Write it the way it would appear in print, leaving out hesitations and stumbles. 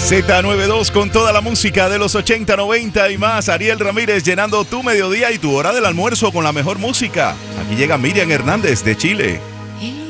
Z92 con toda la música de los 80, 90 y más. Ariel Ramírez llenando tu mediodía y tu hora del almuerzo con la mejor música. Aquí llega Miriam Hernández de Chile.